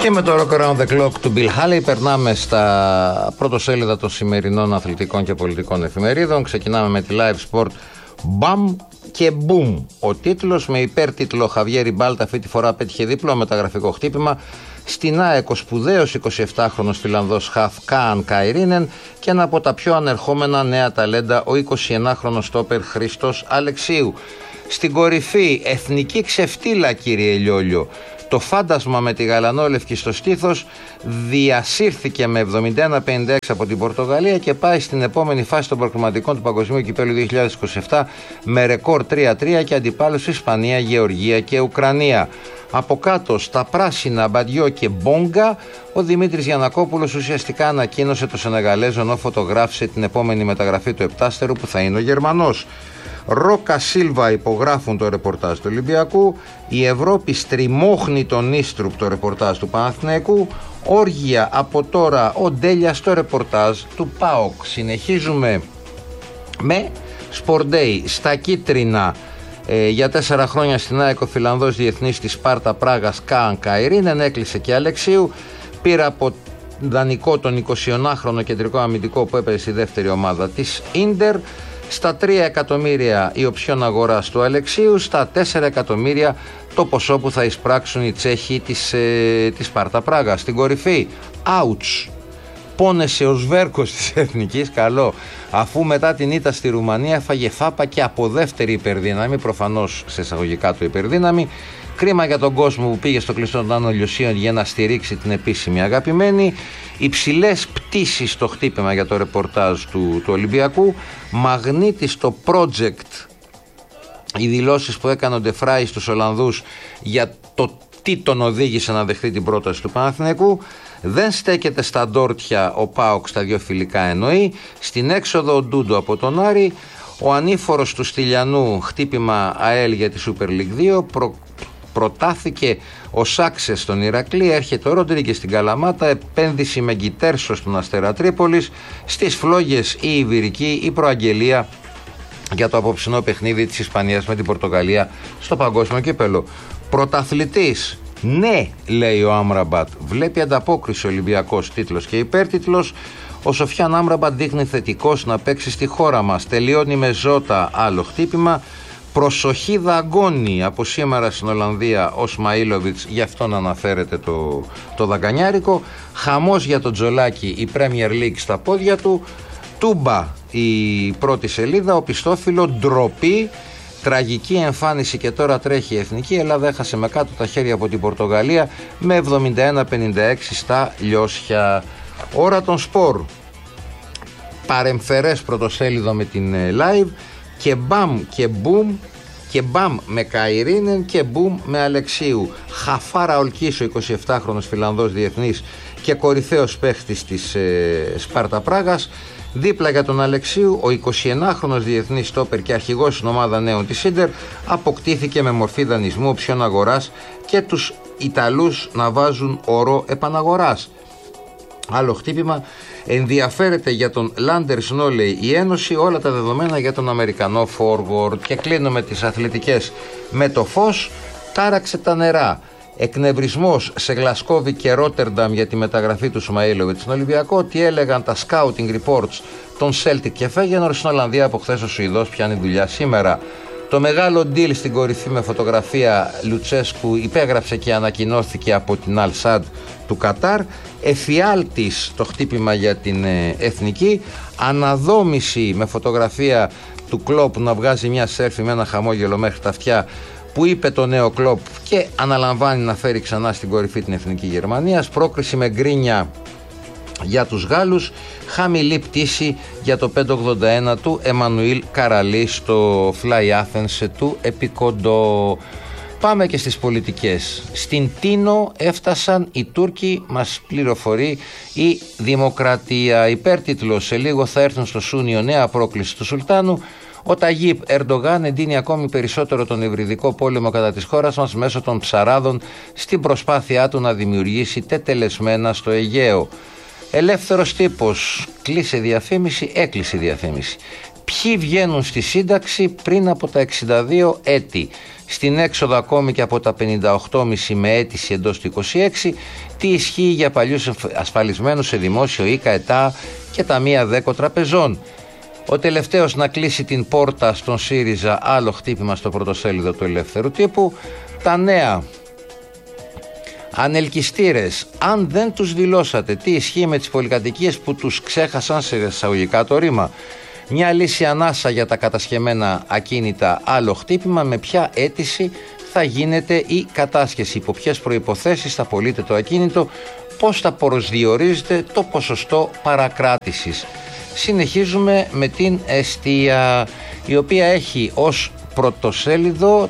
Και με το Rock Around the Clock του Bill Haley περνάμε στα πρωτοσέλιδα των σημερινών αθλητικών και πολιτικών εφημερίδων. Ξεκινάμε με τη Live Sport. Μπαμ και μπουμ. Ο τίτλος, με υπέρτιτλο Χαβιέρι Μπάλτα αυτή τη φορά πέτυχε διπλό μεταγραφικό χτύπημα στην ΑΕΚ ο σπουδαίος 27χρονος Φιλανδός χαφ Κααν Καϊρίνεν και ένα από τα πιο ανερχόμενα νέα ταλέντα ο 21χρονος στόπερ Χρήστος Αλεξίου. Στην κορυφή, εθνική ξεφτύλα, κύριε Λιόλιο. Το φάντασμα με τη γαλανόλευκη στο στήθος διασύρθηκε με 71-56 από την Πορτογαλία και πάει στην επόμενη φάση των προκριματικών του Παγκοσμίου Κυπέλλου 2027 με ρεκόρ 3-3 και αντιπάλους Ισπανία, Γεωργία και Ουκρανία. Από κάτω, στα πράσινα Μπαντιό και Μπόγκα, ο Δημήτρης Γιαννακόπουλος ουσιαστικά ανακοίνωσε το Σενεγαλέζο ενώ φωτογράφησε την επόμενη μεταγραφή του επτάστερου που θα είναι ο Γερμανός. Ρόκα Σίλβα υπογράφουν το ρεπορτάζ του Ολυμπιακού. Η Ευρώπη στριμώχνει τον Ίστρουπ, το ρεπορτάζ του Παναθηναϊκού. Όργια από τώρα ο Ντέλια στο ρεπορτάζ του ΠΑΟΚ. Συνεχίζουμε με Sport Day στα κίτρινα. Για 4 χρόνια στην ΑΕΚ ο Φιλανδός διεθνής της Σπάρτα Πράγας Κααν Καϊρίνεν έκλεισε και Αλεξίου. Πήρε από δανεικό τον 21χρονο κεντρικό αμυντικό που έπαιζε στη δεύτερη ομάδα της Ίντερ. Στα 3 εκατομμύρια η οψιόν αγοράς του Αλεξίου, στα 4 εκατομμύρια το ποσό που θα εισπράξουν οι Τσέχοι της Σπάρτα Πράγα. Στην κορυφή, ouch, πόνεσε ο Σβέρκος της Εθνικής, καλό, αφού μετά την ήττα στη Ρουμανία έφαγε φάπα και από δεύτερη υπερδύναμη, προφανώς σε εισαγωγικά του υπερδύναμη. Κρίμα για τον κόσμο που πήγε στο κλειστό των Άνω Λιωσίων για να στηρίξει την επίσημη αγαπημένη. Υψηλές πτήσεις στο χτύπημα για το ρεπορτάζ του Ολυμπιακού. Μαγνήτη στο project. Οι δηλώσεις που έκανε ο Ντεφράι στους Ολλανδούς για το τι τον οδήγησε να δεχτεί την πρόταση του Παναθηναϊκού. Δεν στέκεται στα ντόρτια ο ΠΑΟΚ στα δύο φιλικά εννοεί. Στην έξοδο ο Ντούντο από τον Άρη. Ο ανήφορος του Στυλιανού, χτύπημα ΑΕΛ για τη Super League 2. Προτάθηκε ο Σάξες στον Ηρακλή, έρχεται ο Ροντρίγκες στην Καλαμάτα, επένδυση με Γκιτέρσο στον Αστέρα Τρίπολης, στις φλόγες η Ιβηρική, η προαγγελία για το απόψινό παιχνίδι της Ισπανίας με την Πορτογαλία στο Παγκόσμιο Κύπελλο. Πρωταθλητής, ναι, λέει ο Άμραμπατ, βλέπει ανταπόκριση ο Ολυμπιακός, τίτλος και υπέρτιτλος. Ο Σοφιάν Άμραμπατ δείχνει θετικός να παίξει στη χώρα μας, τελειώνει με Ζώτα, άλλο χτύπημα. Προσοχή δαγκώνει από σήμερα στην Ολλανδία ο Σμαΐλοβιτς, γι' αυτό να αναφέρεται το δαγκανιάρικο. Χαμός για τον Τζολάκη, η Premier League στα πόδια του. Τούμπα η πρώτη σελίδα, ο Πιστόφυλλο ντροπή, τραγική εμφάνιση και τώρα τρέχει η εθνική. Η Ελλάδα έχασε με κάτω τα χέρια από την Πορτογαλία με 71-56 στα Λιώσια. Ώρα των σπορ, παρεμφερές πρωτοσέλιδο με την live. Και μπαμ και μπουμ, και μπαμ με Καϊρίνεν και μπουμ με Αλεξίου. Χαφάρα Ολκής, ο 27χρονος Φιλανδός διεθνής και κορυφαίος παίχτης της Σπάρτα Πράγας. Δίπλα για τον Αλεξίου, ο 21χρονος διεθνής στόπερ και αρχηγός στην ομάδα νέων της Ίντερ αποκτήθηκε με μορφή δανεισμού οψιών αγοράς και τους Ιταλούς να βάζουν όρο επαναγοράς. Άλλο χτύπημα, ενδιαφέρεται για τον Λάντερσον, λέει η Ένωση, όλα τα δεδομένα για τον Αμερικανό forward. Και κλείνουμε τις αθλητικές με το φως, τάραξε τα νερά. Εκνευρισμός σε Γλασκόβη και Ρότερνταμ για τη μεταγραφή του Σμαΐλοβιτς στον Ολυμπιακό. Τι έλεγαν τα scouting reports των Celtic και Φέγενορ στην Ολλανδία από χθες ο Σουηδός πιάνει δουλειά σήμερα. Το μεγάλο deal στην κορυφή με φωτογραφία Λουτσέσκου υπέγραψε και ανακοινώθηκε από την Al Sadd του Κατάρ. Εφιάλτης το χτύπημα για την εθνική. Αναδόμηση με φωτογραφία του Κλοπ να βγάζει μια σέλφι με ένα χαμόγελο μέχρι τα αυτιά που είπε το νέο Κλοπ και αναλαμβάνει να φέρει ξανά στην κορυφή την εθνική Γερμανίας. Πρόκριση με γκρίνια για τους Γάλλους, χαμηλή πτήση για το 581 του Εμμανουήλ Καραλή στο Fly Athens του Επικοντό. Πάμε και στις πολιτικές. Στην Τίνο έφτασαν οι Τούρκοι, μας πληροφορεί η Δημοκρατία. Υπέρτιτλος, σε λίγο θα έρθουν στο Σούνιο νέα πρόκληση του Σουλτάνου. Ο Ταγίπ Ερντογάν εντείνει ακόμη περισσότερο τον υβριδικό πόλεμο κατά της χώρας μας μέσω των ψαράδων στην προσπάθειά του να δημιουργήσει τετελεσμένα στο Αιγαίο. Ελεύθερος τύπος, κλείσε διαφήμιση, έκλεισε διαφήμιση. Ποιοι βγαίνουν στη σύνταξη πριν από τα 62 έτη. στην έξοδο ακόμη και από τα 58,5 με αίτηση εντός του 26, τι ισχύει για παλιούς ασφαλισμένους σε δημόσιο ή ΚΑΕΤΑ και ταμεία ΔΕΚΟ τραπεζών. Ο τελευταίος να κλείσει την πόρτα στον ΣΥΡΙΖΑ, άλλο χτύπημα στο πρωτοσέλιδο του Ελεύθερου Τύπου. Τα νέα. Ανελκυστήρες, αν δεν τους δηλώσατε, τι ισχύει με τις πολυκατοικίες που τους ξέχασαν, σε εισαγωγικά το ρήμα. Μια λύση ανάσα για τα κατασχεμένα ακίνητα, άλλο χτύπημα, με ποια αίτηση θα γίνεται η κατάσχεση, υπό ποιες προϋποθέσεις θα πωλείται το ακίνητο, πώς θα προσδιορίζεται το ποσοστό παρακράτησης. Συνεχίζουμε με την Εστία, η οποία έχει ως πρωτοσέλιδο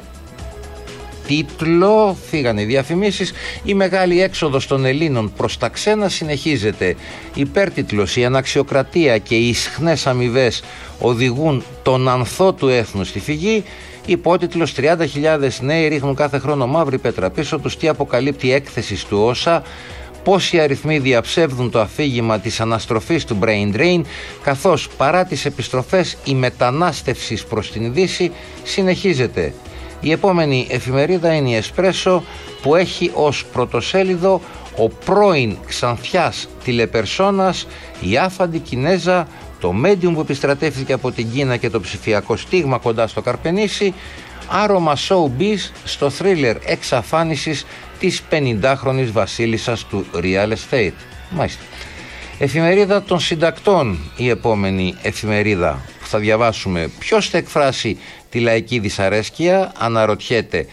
τίτλο, φύγανε οι διαφημίσεις, η μεγάλη έξοδος των Ελλήνων προς τα ξένα συνεχίζεται. Υπέρτιτλος, η αναξιοκρατία και οι ισχνές αμοιβές οδηγούν τον ανθό του έθνους στη φυγή. Υπότιτλος, 30.000 νέοι ρίχνουν κάθε χρόνο μαύρη πέτρα πίσω τους. Τι αποκαλύπτει η έκθεση του ΩΣΑ. Πόσοι αριθμοί διαψεύδουν το αφήγημα της αναστροφής του brain drain, καθώς παρά τις επιστροφές η μετανάστευση προς την Δύση συνεχίζεται. Η επόμενη εφημερίδα είναι η Εσπρέσο, που έχει ως πρωτοσέλιδο ο πρώην Ξανθιάς τηλεπερσόνας, η άφαντη Κινέζα, το medium που επιστρατεύθηκε από την Κίνα και το ψηφιακό στίγμα κοντά στο Καρπενήσι, άρωμα showbiz στο θρίλερ εξαφάνισης της 50χρονης βασίλισσας του real estate. Μάλιστα. Εφημερίδα των συντακτών, η επόμενη εφημερίδα που θα διαβάσουμε. Ποιος θα εκφράσει τη λαϊκή δυσαρέσκεια, αναρωτιέται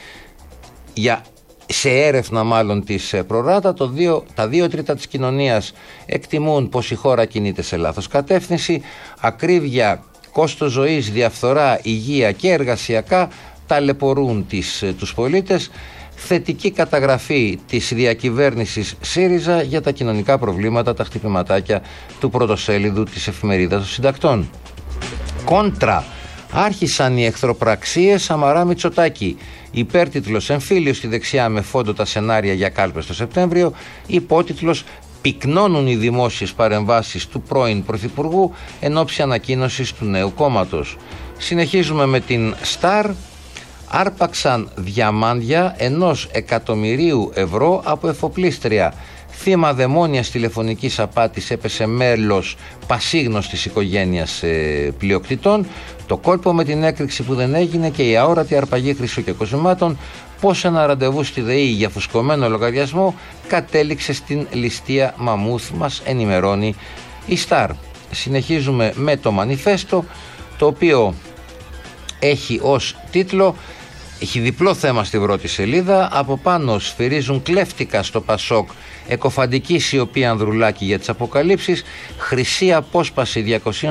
σε έρευνα μάλλον της Προράτα, τα 2/3 της κοινωνίας εκτιμούν πως η χώρα κινείται σε λάθος κατεύθυνση. Ακρίβεια, κόστος ζωής, διαφθορά, υγεία και εργασιακά ταλαιπωρούν τους πολίτες. Θετική καταγραφή της διακυβέρνησης ΣΥΡΙΖΑ για τα κοινωνικά προβλήματα, τα χτυπηματάκια του πρωτοσέλιδου της εφημερίδας των συντακτών. Κόντρα. Άρχισαν οι εχθροπραξίες Σαμαρά Μητσοτάκη. Υπέρτιτλος, εμφύλιο στη δεξιά με φόντο τα σενάρια για κάλπες το Σεπτέμβριο. Υπότιτλος, πυκνώνουν οι δημόσιες παρεμβάσεις του πρώην Πρωθυπουργού εν ώψη ανακοίνωσης του νέου κόμματος. Συνεχίζουμε με την Σταρ. Άρπαξαν διαμάντια 1.000.000 ευρώ από εφοπλίστρια. Θύμα δαιμόνιας τηλεφωνικής απάτης έπεσε μέλος πασίγνωστης οικογένειας πλειοκτητών. Το κόλπο με την έκρηξη που δεν έγινε και η αόρατη αρπαγή χρυσοκεκοσμημάτων, πως ένα ραντεβού στη ΔΕΗ για φουσκωμένο λογαριασμό κατέληξε στην ληστεία μαμούθ, μας ενημερώνει η Σταρ. Συνεχίζουμε με το Μανιφέστο, το οποίο έχει ως τίτλο, έχει διπλό θέμα στη πρώτη σελίδα. Από πάνω σφυρίζουν κλέφτικα στο Πασόκ, εκοφαντική σιωπή Ανδρουλάκη για τις αποκαλύψεις, χρυσή απόσπαση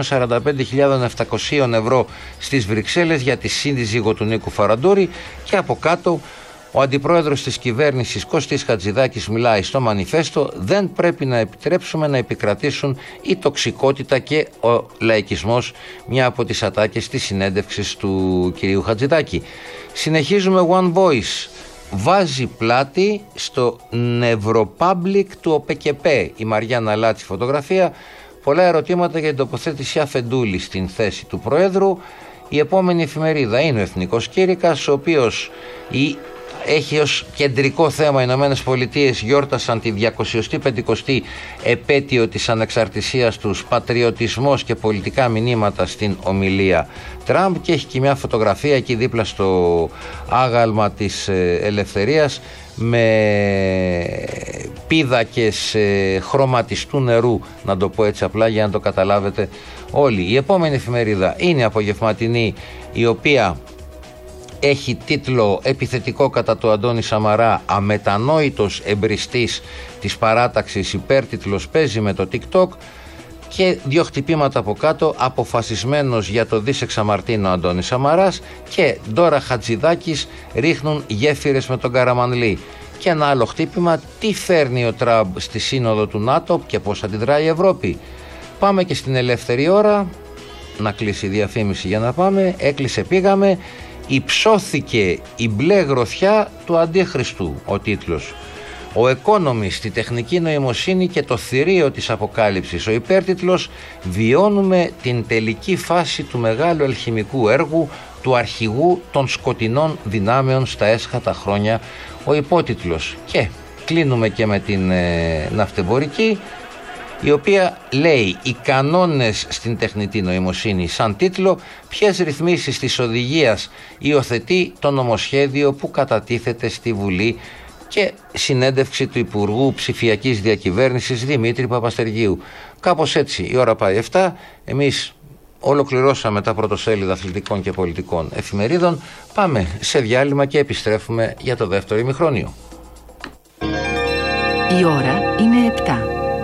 245.700 ευρώ στις Βρυξέλλες για τη σύντιζυγο του Νίκου Φαραντούρη, και από κάτω ο αντιπρόεδρος της κυβέρνησης Κώστης Χατζηδάκης μιλάει στο Μανιφέστο. Δεν πρέπει να επιτρέψουμε να επικρατήσουν η τοξικότητα και ο λαϊκισμός, μια από τις ατάκες της συνέντευξης του κυρίου Χατζηδάκη. Συνεχίζουμε One Voice. Βάζει πλάτη στο Νευροπάμπλικ του ΟΠΕΚΕΠΕ. Η Μαριάννα Λάτση φωτογραφία. Πολλά ερωτήματα για την τοποθέτηση Αφεντούλη στην θέση του Προέδρου. Η επόμενη εφημερίδα είναι ο Εθνικός Κήρυκας, ο οποίος έχει ως κεντρικό θέμα οι Ηνωμένες Πολιτείες γιόρτασαν τη 250η επέτειο της ανεξαρτησίας τους, πατριωτισμός και πολιτικά μηνύματα στην ομιλία Τραμπ, και έχει και μια φωτογραφία εκεί δίπλα στο άγαλμα της ελευθερίας με πίδακες χρωματιστού νερού, να το πω έτσι απλά για να το καταλάβετε όλοι. Η επόμενη εφημερίδα είναι απογευματινή, η οποία έχει τίτλο επιθετικό κατά του Αντώνη Σαμαρά, αμετανόητος εμπριστής της παράταξης, υπέρτιτλος παίζει με το TikTok, και δύο χτυπήματα από κάτω, αποφασισμένος για το δισεξαμαρτίνο Αντώνης Σαμαράς και Ντόρα Χατζηδάκης ρίχνουν γέφυρες με τον Καραμανλή. Και ένα άλλο χτύπημα, τι φέρνει ο Τραμπ στη σύνοδο του ΝΑΤΟ και πώς αντιδράει η Ευρώπη. Πάμε και στην Ελεύθερη Ώρα, να κλείσει η διαφήμιση για να πάμε, έκλεισε, πήγαμε. Υψώθηκε η μπλε γροθιά του Αντίχριστου, ο τίτλος. Ο Economist, τη τεχνική νοημοσύνη και το θηρίο της αποκάλυψης. Ο υπέρτιτλος «Βιώνουμε την τελική φάση του μεγάλου αλχημικού έργου του αρχηγού των σκοτεινών δυνάμεων στα έσχατα χρόνια». Ο υπότιτλος. Και κλείνουμε και με την ναυτεμπορική, η οποία λέει «Οι κανόνες στην τεχνητή νοημοσύνη». Σαν τίτλο, ποιες ρυθμίσεις της οδηγίας υιοθετεί το νομοσχέδιο που κατατίθεται στη Βουλή, και συνέντευξη του Υπουργού Ψηφιακής Διακυβέρνησης Δημήτρη Παπαστεργίου. Κάπως έτσι η ώρα πάει 7. Εμείς ολοκληρώσαμε τα πρωτοσέλιδα αθλητικών και πολιτικών εφημερίδων. Πάμε σε διάλειμμα και επιστρέφουμε για το δεύτερο ημιχρόνιο. Η ώρα